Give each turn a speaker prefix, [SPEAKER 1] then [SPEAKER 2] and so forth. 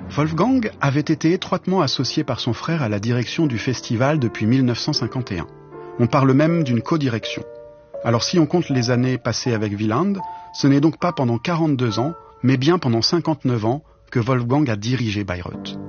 [SPEAKER 1] Wolfgang avait été étroitement associé par son frère à la direction du festival depuis 1951. On parle même d'une codirection. Alors si on compte les années passées avec Wieland, ce n'est donc pas pendant 42 ans, mais bien pendant 59 ans que Wolfgang a dirigé Bayreuth.